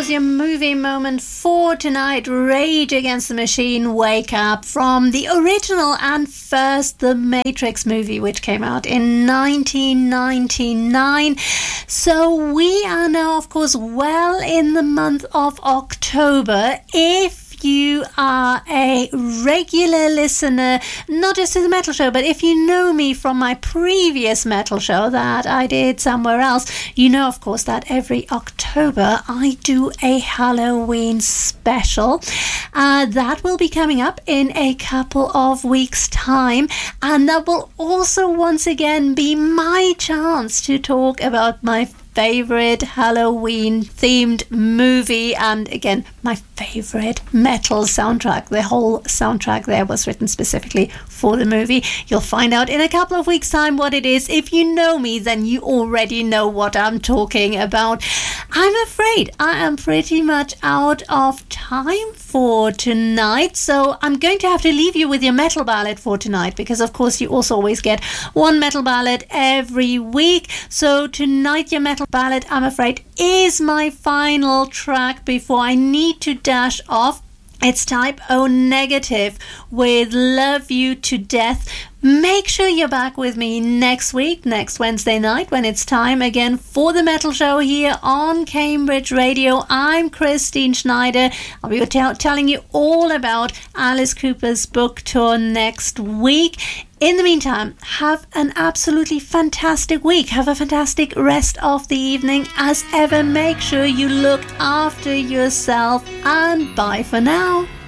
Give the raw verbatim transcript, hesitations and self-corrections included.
was your movie moment for tonight. Rage Against the Machine, Wake Up, from the original and first The Matrix movie, which came out in nineteen ninety-nine. So we are now, of course, well in the month of October. If you are a regular listener, not just to the metal show, but if you know me from my previous metal show that I did somewhere else, you know, of course, that every October I do a Halloween special. Uh, that will be coming up in a couple of weeks' time, and that will also once again be my chance to talk about my favorite Halloween themed movie, and again my favorite metal soundtrack. The whole soundtrack there was written specifically for the movie. You'll find out in a couple of weeks' time what it is. If you know me, then you already know what I'm talking about. I'm afraid I am pretty much out of time for tonight, so I'm going to have to leave you with your metal ballad for tonight, because of course you also always get one metal ballad every week. So tonight your metal ballad, I'm afraid, is my final track before I need to dash off. It's Type O Negative with Love You to Death. Make sure you're back with me next week, next Wednesday night, when it's time again for the Metal Show here on Cambridge Radio. I'm Christine Schneider. I'll be t- telling you all about Alice Cooper's book tour next week. In the meantime, have an absolutely fantastic week. Have a fantastic rest of the evening. As ever, make sure you look after yourself, and bye for now.